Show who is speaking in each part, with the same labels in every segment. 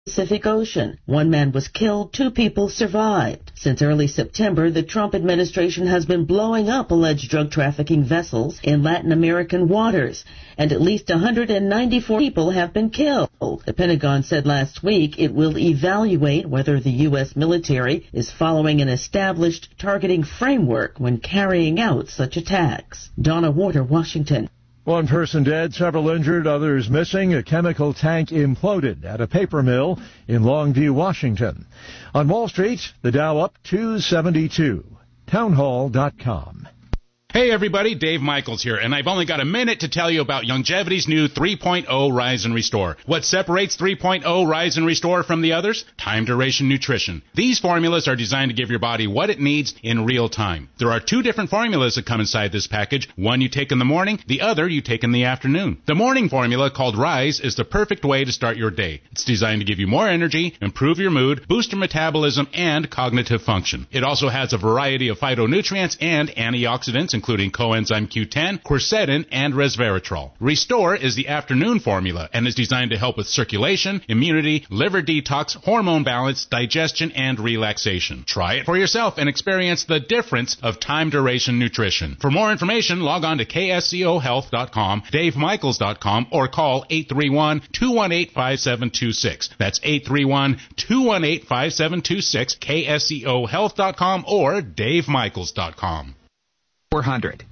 Speaker 1: Pacific Ocean. One man was killed, 2 people survived. Since early September, the Trump administration has been blowing up alleged drug trafficking vessels in Latin American waters, and at least 194 people have been killed. The Pentagon said last week it will evaluate whether the U.S. military is following an established targeting framework when carrying out such attacks. Donna Warder, Washington.
Speaker 2: 1 person dead, several injured, others missing. A chemical tank imploded at a paper mill in Longview, Washington. On Wall Street, the Dow up 272. Townhall.com.
Speaker 3: Hey everybody, Dave Michaels here, and I've only got a minute to tell you about Longevity's new 3.0 Rise and Restore. What separates 3.0 Rise and Restore from the others? Time duration nutrition. These formulas are designed to give your body what it needs in real time. There are 2 different formulas that come inside this package. One you take in the morning, the other you take in the afternoon. The morning formula, called Rise, is the perfect way to start your day. It's designed to give you more energy, improve your mood, boost your metabolism, and cognitive function. It also has a variety of phytonutrients and antioxidants, including coenzyme Q10, quercetin, and resveratrol. Restore is the afternoon formula and is designed to help with circulation, immunity, liver detox, hormone balance, digestion, and relaxation. Try it for yourself and experience the difference of time duration nutrition. For more information, log on to kscohealth.com, davemichaels.com, or call 831-218-5726. That's 831-218-5726, kscohealth.com, or davemichaels.com.
Speaker 4: 400.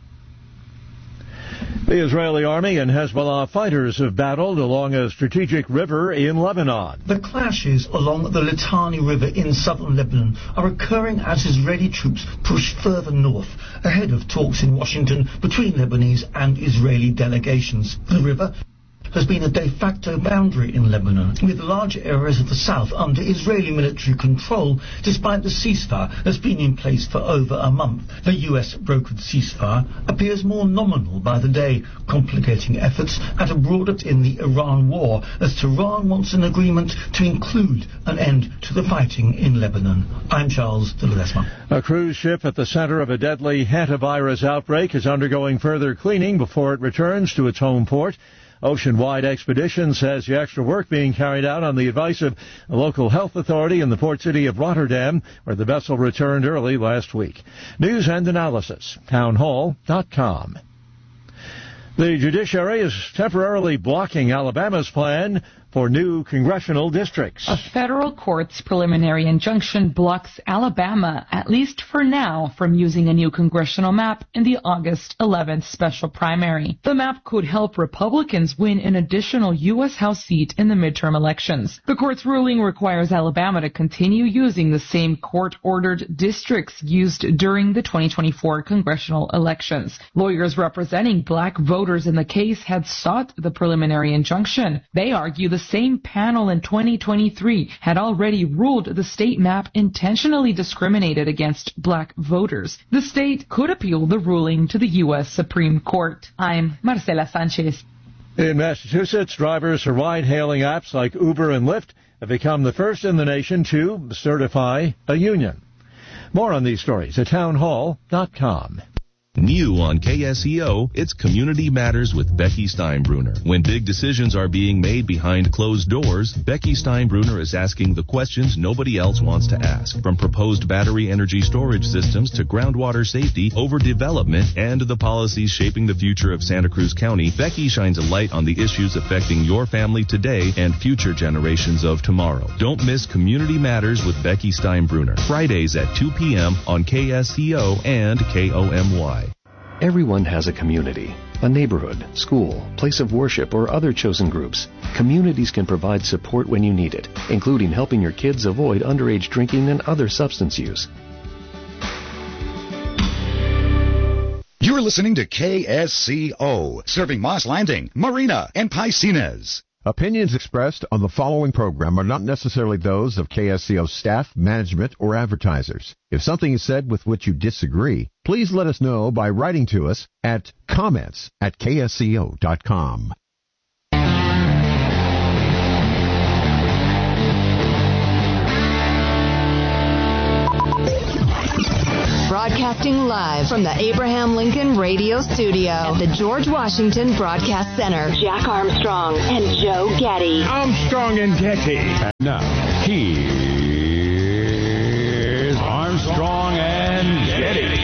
Speaker 2: The Israeli army and Hezbollah fighters have battled along a strategic river in Lebanon.
Speaker 5: The clashes along the Litani River in southern Lebanon are occurring as Israeli troops push further north, ahead of talks in Washington between Lebanese and Israeli delegations. The river has been a de facto boundary in Lebanon, with large areas of the south under Israeli military control, despite the ceasefire that's been in place for over a month. The US-brokered ceasefire appears more nominal by the day, complicating efforts at a broader in the Iran war, as Tehran wants an agreement to include an end to the fighting in Lebanon. I'm Charles de Ledesma.
Speaker 2: A cruise ship at the center of a deadly hantavirus outbreak is undergoing further cleaning before it returns to its home port. Ocean-wide Expedition says the extra work being carried out on the advice of a local health authority in the port city of Rotterdam, where the vessel returned early last week. News and analysis, townhall.com. The judiciary is temporarily blocking Alabama's plan for new congressional districts.
Speaker 6: A federal court's preliminary injunction blocks Alabama, at least for now, from using a new congressional map in the August 11th special primary. The map could help Republicans win an additional U.S. House seat in the midterm elections. The court's ruling requires Alabama to continue using the same court-ordered districts used during the 2024 congressional elections. Lawyers representing black voters in the case had sought the preliminary injunction. They argue the same panel in 2023 had already ruled the state map intentionally discriminated against black voters. The state could appeal the ruling to the U.S. Supreme Court. I'm Marcela Sanchez.
Speaker 2: In Massachusetts, drivers for ride-hailing apps like Uber and Lyft have become the first in the nation to certify a union. More on these stories at townhall.com.
Speaker 7: New on KSEO, it's Community Matters with Becky Steinbruner. When big decisions are being made behind closed doors, Becky Steinbruner is asking the questions nobody else wants to ask. From proposed battery energy storage systems to groundwater safety, overdevelopment, and the policies shaping the future of Santa Cruz County, Becky shines a light on the issues affecting your family today and future generations of tomorrow. Don't miss Community Matters with Becky Steinbruner. Fridays at 2 p.m. on KSEO and KOMY.
Speaker 8: Everyone has a community, a neighborhood, school, place of worship, or other chosen groups. Communities can provide support when you need it, including helping your kids avoid underage drinking and other substance use.
Speaker 9: You're listening to KSCO, serving Moss Landing, Marina, and Piscines.
Speaker 10: Opinions expressed on the following program are not necessarily those of KSCO staff, management, or advertisers. If something is said with which you disagree, please let us know by writing to us at comments@ksco.com.
Speaker 11: Broadcast
Speaker 4: Broadcasting live from the Abraham Lincoln Radio Studio at the George Washington Broadcast Center. Jack Armstrong and Joe Getty.
Speaker 11: Armstrong and Getty. And now, here's Armstrong and Getty.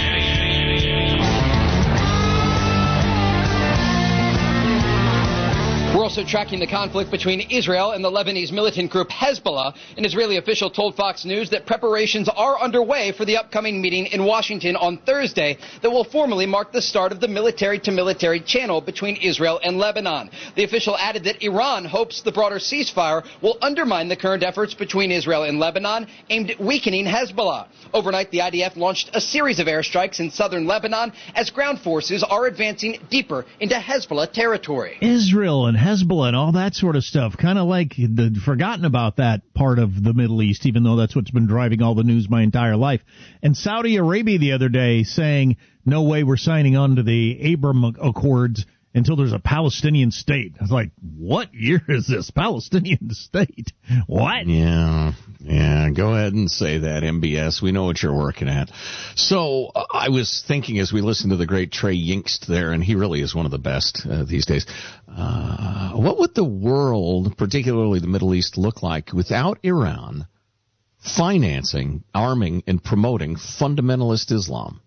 Speaker 12: We're also tracking the conflict between Israel and the Lebanese militant group Hezbollah. An Israeli official told Fox News that preparations are underway for the upcoming meeting in Washington on Thursday that will formally mark the start of the military-to-military channel between Israel and Lebanon. The official added that Iran hopes the broader ceasefire will undermine the current efforts between Israel and Lebanon aimed at weakening Hezbollah. Overnight, the IDF launched a series of airstrikes in southern Lebanon as ground forces are advancing deeper into Hezbollah territory.
Speaker 13: Israel and Hezbollah and all that sort of stuff, kind of like forgotten about that part of the Middle East, even though that's what's been driving all the news my entire life. And Saudi Arabia the other day saying, no way we're signing on to the Abraham Accords until there's a Palestinian state. I was like, what year is this Palestinian state? What?
Speaker 14: Yeah, go ahead and say that, MBS. We know what you're working at. So I was thinking as we listened to the great Trey Yingst there, and he really is one of the best these days, what would the world, particularly the Middle East, look like without Iran financing, arming, and promoting fundamentalist Islam?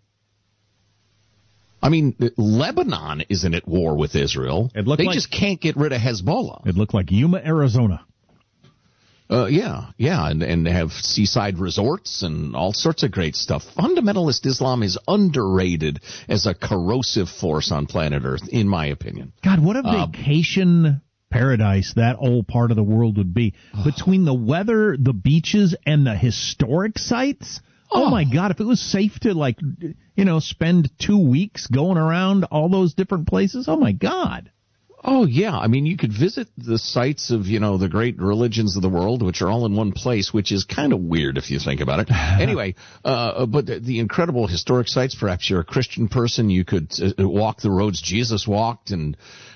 Speaker 14: I mean, Lebanon isn't at war with Israel. They just can't get rid of Hezbollah.
Speaker 13: It looked like Yuma, Arizona.
Speaker 14: Yeah, and have seaside resorts and all sorts of great stuff. Fundamentalist Islam is underrated as a corrosive force on planet Earth, in my opinion.
Speaker 13: God, what a vacation paradise that old part of the world would be. Between the weather, the beaches, and the historic sites. Oh my God, if it was safe to, spend 2 weeks going around all those different places, oh my God.
Speaker 14: Oh, yeah. I mean, you could visit the sites of, the great religions of the world, which are all in one place, which is kind of weird if you think about it. Anyway, but the incredible historic sites, perhaps you're a Christian person, you could walk the roads Jesus walked and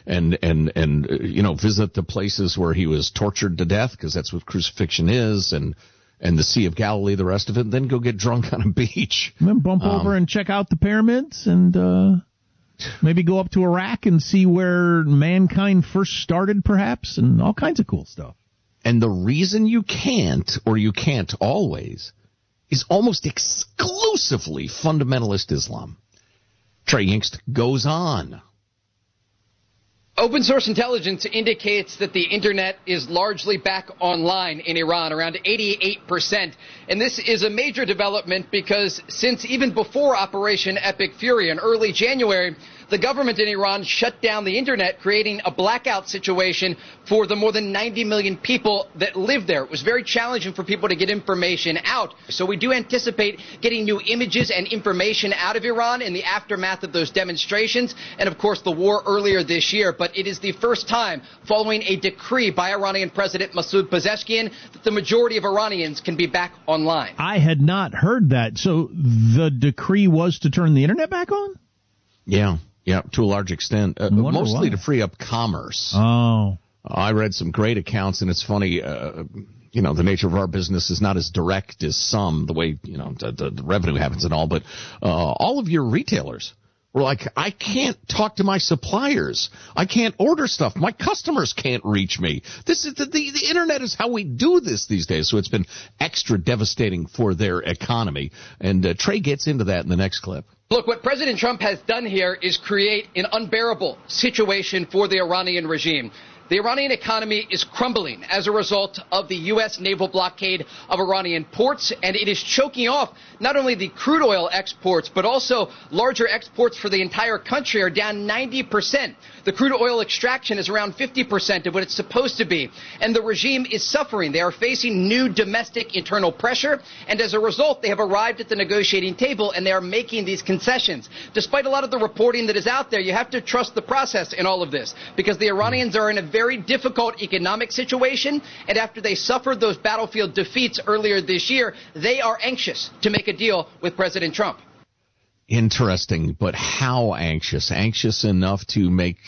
Speaker 14: visit the places where he was tortured to death, because that's what crucifixion is, and the Sea of Galilee, the rest of it, and then go get drunk on a beach.
Speaker 13: And then bump over and check out the pyramids and maybe go up to Iraq and see where mankind first started, perhaps, and all kinds of cool stuff.
Speaker 14: And the reason you can't, or you can't always, is almost exclusively fundamentalist Islam. Trey Yingst goes on.
Speaker 12: Open source intelligence indicates that the internet is largely back online in Iran, around 88%. And this is a major development because since even before Operation Epic Fury in early January, the government in Iran shut down the internet, creating a blackout situation for the more than 90 million people that live there. It was very challenging for people to get information out. So we do anticipate getting new images and information out of Iran in the aftermath of those demonstrations and, of course, the war earlier this year. But it is the first time following a decree by Iranian President Masoud Pezeshkian that the majority of Iranians can be back online.
Speaker 13: I had not heard that. So the decree was to turn the internet back on?
Speaker 14: Yeah, to a large extent. Mostly to free up commerce.
Speaker 13: Oh.
Speaker 14: I read some great accounts, and it's funny, the nature of our business is not as direct as some, the way, the revenue happens and all, but all of your retailers were like, I can't talk to my suppliers. I can't order stuff. My customers can't reach me. This is the internet is how we do this these days, so it's been extra devastating for their economy. And Trey gets into that in the next clip.
Speaker 12: Look, what President Trump has done here is create an unbearable situation for the Iranian regime. The Iranian economy is crumbling as a result of the U.S. naval blockade of Iranian ports, and it is choking off not only the crude oil exports, but also larger exports for the entire country are down 90%. The crude oil extraction is around 50% of what it's supposed to be, and the regime is suffering. They are facing new domestic internal pressure, and as a result, they have arrived at the negotiating table, and they are making these concessions. Despite a lot of the reporting that is out there, you have to trust the process in all of this, because the Iranians are in a very difficult economic situation, and after they suffered those battlefield defeats earlier this year, they are anxious to make a deal with President Trump.
Speaker 14: Interesting, but how anxious? Anxious enough to make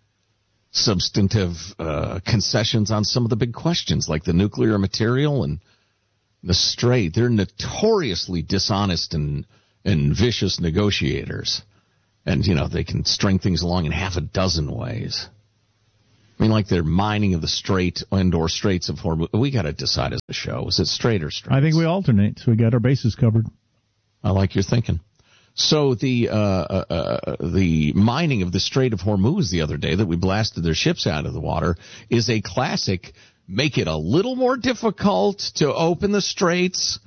Speaker 14: substantive concessions on some of the big questions, like the nuclear material and the Strait. They're notoriously dishonest and and vicious negotiators. And, they can string things along in half a dozen ways. I mean, like they're mining of the Strait and/or Straits of Hormuz. We got to decide as a show. Is it Strait or Straits?
Speaker 13: I think we alternate, so we got our bases covered.
Speaker 14: I like your thinking. So the mining of the Strait of Hormuz the other day that we blasted their ships out of the water is a classic. Make it a little more difficult to open the straits.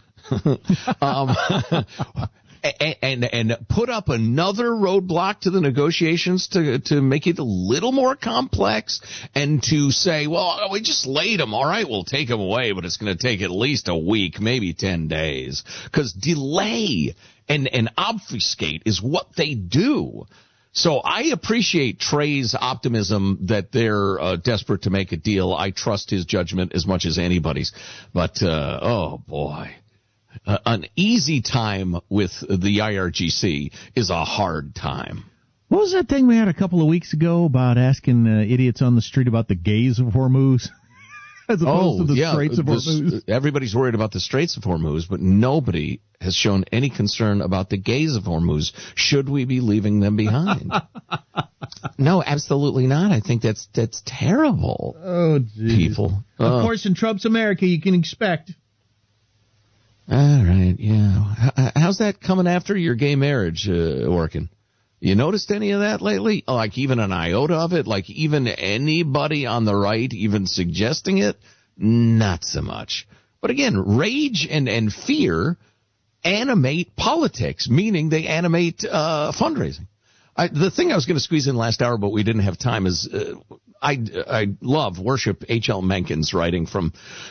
Speaker 14: And put up another roadblock to the negotiations to make it a little more complex, and to say, well, we just laid them. All right, we'll take them away, but it's going to take at least a week, maybe 10 days. Because delay and obfuscate is what they do. So I appreciate Trey's optimism that they're desperate to make a deal. I trust his judgment as much as anybody's. But, oh, boy. An easy time with the IRGC is a hard time.
Speaker 13: What was that thing we had a couple of weeks ago about asking idiots on the street about the gays of Hormuz? As opposed to the Straits of Hormuz.
Speaker 14: Everybody's worried about the Straits of Hormuz, but nobody has shown any concern about the gays of Hormuz. Should we be leaving them behind? No, absolutely not. I think that's terrible.
Speaker 13: Oh, geez.
Speaker 14: People.
Speaker 13: Of course, in Trump's America, you can expect.
Speaker 14: All right, yeah. How's that coming after your gay marriage working? You noticed any of that lately? Like even an iota of it? Like even anybody on the right even suggesting it? Not so much. But again, rage and fear animate politics, meaning they animate fundraising. The thing I was going to squeeze in last hour, but we didn't have time, is I worship H.L. Mencken's writing from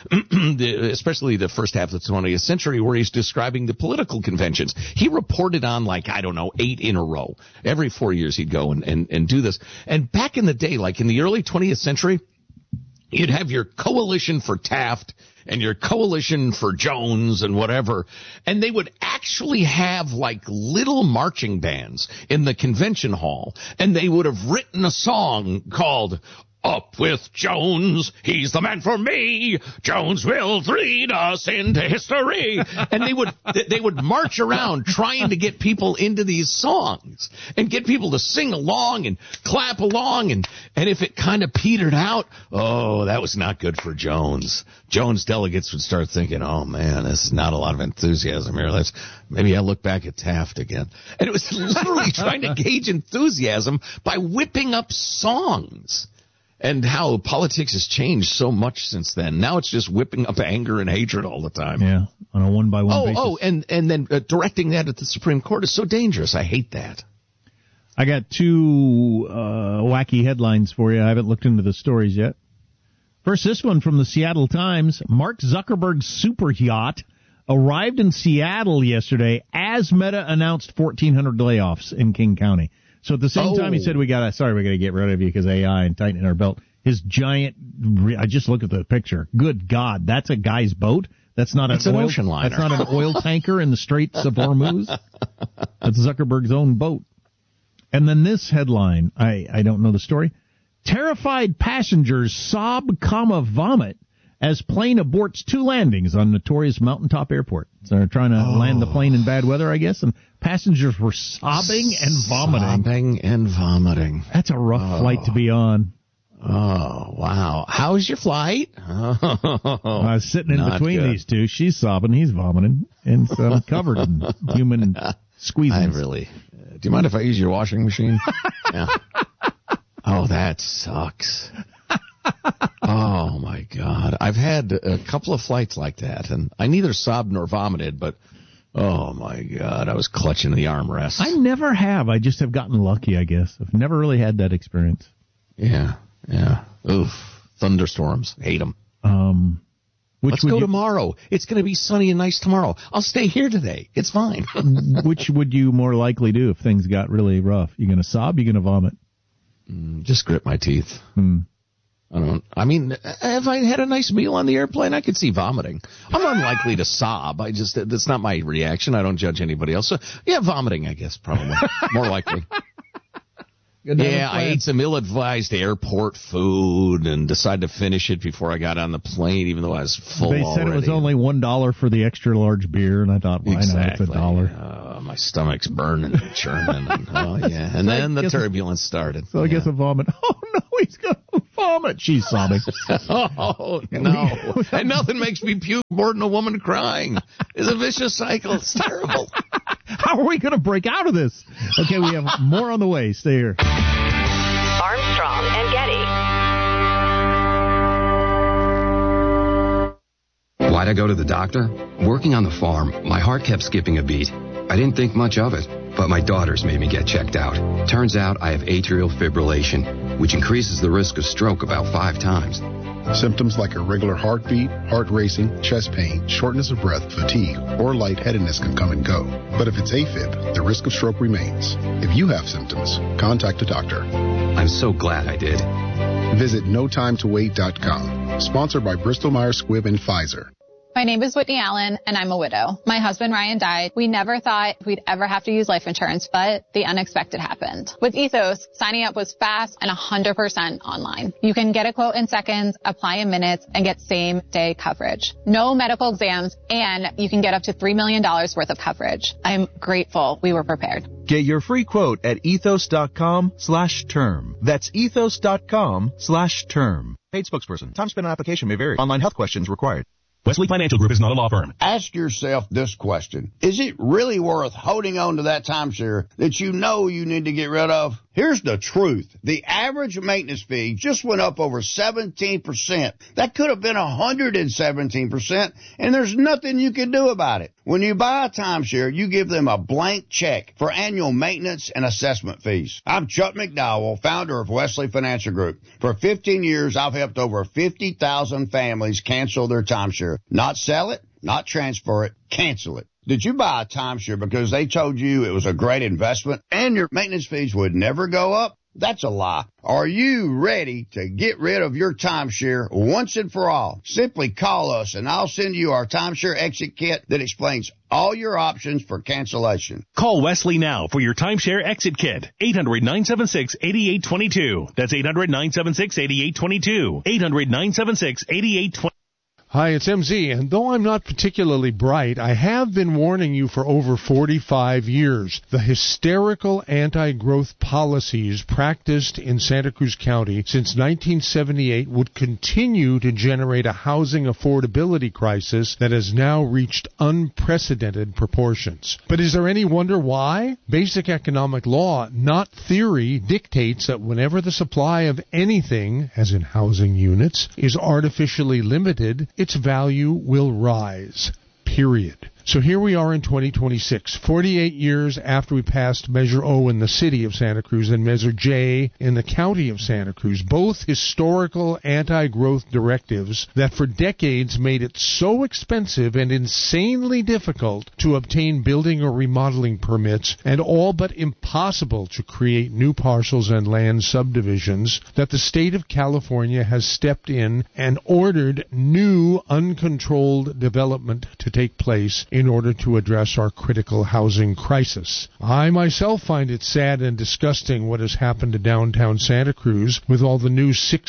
Speaker 14: especially the first half of the 20th century, where he's describing the political conventions. He reported on 8 in a row. Every 4 years he'd go and do this. And back in the day, like in the early 20th century, you'd have your coalition for Taft and your coalition for Jones and whatever, and they would actually have little marching bands in the convention hall, and they would have written a song called Up with Jones, he's the man for me, Jones will lead us into history. And they would march around trying to get people into these songs and get people to sing along and clap along, and if it kind of petered out, oh, that was not good for Jones. Jones delegates would start thinking, oh man, this is not a lot of enthusiasm here. Maybe I'll look back at Taft again. And it was literally trying to gauge enthusiasm by whipping up songs. And how politics has changed so much since then. Now it's just whipping up anger and hatred all the time.
Speaker 13: Yeah, on a one-by-one basis.
Speaker 14: Oh, and then directing that at the Supreme Court is so dangerous. I hate that.
Speaker 13: I got two wacky headlines for you. I haven't looked into the stories yet. First, this one from the Seattle Times. Mark Zuckerberg's super yacht arrived in Seattle yesterday as Meta announced 1,400 layoffs in King County. So at the same time, he said, we got to get rid of you because AI and tighten our belt. His giant, I just look at the picture. Good God, that's a guy's boat? That's not an
Speaker 14: ocean liner.
Speaker 13: That's not an oil tanker in the Straits of Hormuz? That's Zuckerberg's own boat. And then this headline, I don't know the story. Terrified passengers sob, vomit as plane aborts 2 landings on notorious mountaintop airport. So they're trying to land the plane in bad weather, I guess, and passengers were sobbing and vomiting.
Speaker 14: Sobbing and vomiting.
Speaker 13: That's a rough flight to be on.
Speaker 14: Oh, wow. How was your flight?
Speaker 13: I was sitting in between these two. She's sobbing, he's vomiting, and so I'm covered in human squeezing.
Speaker 14: Do you mind if I use your washing machine? Yeah. Oh, that sucks. Oh, my God. I've had a couple of flights like that, and I neither sobbed nor vomited, but, oh, my God, I was clutching the armrest.
Speaker 13: I never have. I just have gotten lucky, I guess. I've never really had that experience.
Speaker 14: Yeah. Oof. Thunderstorms. Hate them. Let's go tomorrow. It's going to be sunny and nice tomorrow. I'll stay here today. It's fine.
Speaker 13: Which would you more likely do if things got really rough? You going to sob? You going to vomit?
Speaker 14: Just grit my teeth. I mean, if I had a nice meal on the airplane, I could see vomiting. I'm unlikely to sob. That's not my reaction. I don't judge anybody else. So, yeah, vomiting, I guess, probably. More likely. Yeah, I ate some ill-advised airport food and decided to finish it before I got on the plane, even though I was full already.
Speaker 13: They said it was only $1 for the extra large beer, and I thought, why not? It's $1.
Speaker 14: Oh, my stomach's burning and churning. And then the turbulence started.
Speaker 13: So I guess a vomit. Oh, no, he's going to vomit. She's sobbing.
Speaker 14: Oh, no. And nothing makes me puke more than a woman crying. It's a vicious cycle. It's terrible.
Speaker 13: How are we going to break out of this? Okay, we have more on the way. Stay here.
Speaker 4: Armstrong and Getty.
Speaker 15: Why'd I go to the doctor? Working on the farm, my heart kept skipping a beat. I didn't think much of it, but my daughters made me get checked out. Turns out I have atrial fibrillation, which increases the risk of stroke about 5 times.
Speaker 16: Symptoms like irregular heartbeat, heart racing, chest pain, shortness of breath, fatigue, or lightheadedness can come and go. But if it's AFib, the risk of stroke remains. If you have symptoms, contact a doctor.
Speaker 15: I'm so glad I did.
Speaker 16: Visit NoTimeToWait.com. Sponsored by Bristol Myers Squibb and Pfizer.
Speaker 17: My name is Whitney Allen, and I'm a widow. My husband, Ryan, died. We never thought we'd ever have to use life insurance, but the unexpected happened. With Ethos, signing up was fast and 100% online. You can get a quote in seconds, apply in minutes, and get same-day coverage. No medical exams, and you can get up to $3 million worth of coverage. I'm grateful we were prepared.
Speaker 18: Get your free quote at ethos.com/term. That's ethos.com/term. Paid spokesperson. Time spent on application may vary. Online health questions required.
Speaker 19: Wesley Financial Group is not a law firm.
Speaker 20: Ask yourself this question. Is it really worth holding on to that timeshare that you know you need to get rid of? Here's the truth. The average maintenance fee just went up over 17%. That could have been 117%, and there's nothing you can do about it. When you buy a timeshare, you give them a blank check for annual maintenance and assessment fees. I'm Chuck McDowell, founder of Wesley Financial Group. For 15 years, I've helped over 50,000 families cancel their timeshare. Not sell it, not transfer it, cancel it. Did you buy a timeshare because they told you it was a great investment and your maintenance fees would never go up? That's a lie. Are you ready to get rid of your timeshare once and for all? Simply call us and I'll send you our timeshare exit kit that explains all your options for cancellation.
Speaker 19: Call Wesley now for your timeshare exit kit. 800-976-8822. That's 800-976-8822. 800-976-8822.
Speaker 21: Hi, it's MZ, and though I'm not particularly bright, I have been warning you for over 45 years. The hysterical anti-growth policies practiced in Santa Cruz County since 1978 would continue to generate a housing affordability crisis that has now reached unprecedented proportions. But is there any wonder why? Basic economic law, not theory, dictates that whenever the supply of anything, as in housing units, is artificially limited, its value will rise, period. So here we are in 2026, 48 years after we passed Measure O in the city of Santa Cruz and Measure J in the county of Santa Cruz, both historical anti-growth directives that for decades made it so expensive and insanely difficult to obtain building or remodeling permits and all but impossible to create new parcels and land subdivisions that the state of California has stepped in and ordered new uncontrolled development to take place in order to address our critical housing crisis. I myself find it sad and disgusting what has happened to downtown Santa Cruz with all the new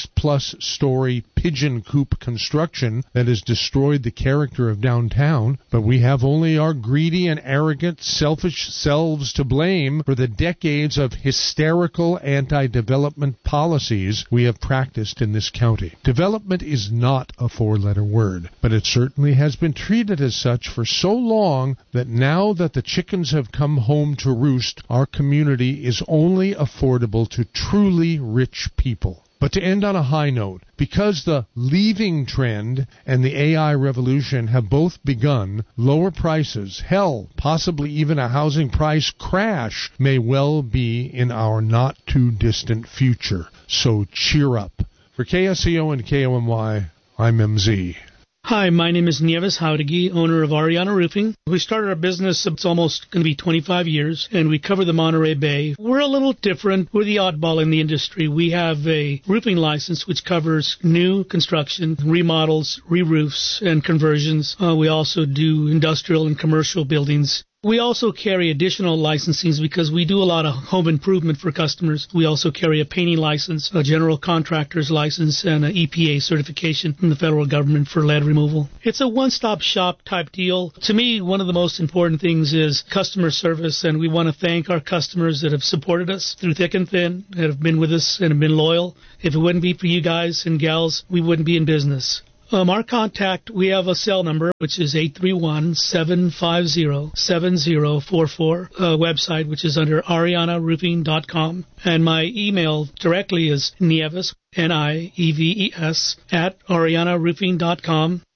Speaker 21: 6+ story pigeon coop construction that has destroyed the character of downtown, but we have only our greedy and arrogant, selfish selves to blame for the decades of hysterical anti-development policies we have practiced in this county. Development is not a 4-letter word, but it certainly has been treated as such for so long that now that the chickens have come home to roost, our community is only affordable to truly rich people. But to end on a high note, because the leaving trend and the AI revolution have both begun, lower prices, hell, possibly even a housing price crash may well be in our not-too-distant future. So cheer up. For KSCO and KOMY, I'm MZ.
Speaker 22: Hi, my name is Nieves Jauregui, owner of Ariana Roofing. We started our business, it's almost going to be 25 years, and we cover the Monterey Bay. We're a little different. We're the oddball in the industry. We have a roofing license which covers new construction, remodels, re-roofs, and conversions. We also do industrial and commercial buildings. We also carry additional licensings because we do a lot of home improvement for customers. We also carry a painting license, a general contractor's license, and an EPA certification from the federal government for lead removal. It's a one-stop shop type deal. To me, one of the most important things is customer service, and we want to thank our customers that have supported us through thick and thin, that have been with us and have been loyal. If it wouldn't be for you guys and gals, we wouldn't be in business. Our contact, we have a cell number, which is 831-750-7044, a website, which is under arianaroofing.com. And my email directly is Nieves, Nieves, @arianaroofing.com.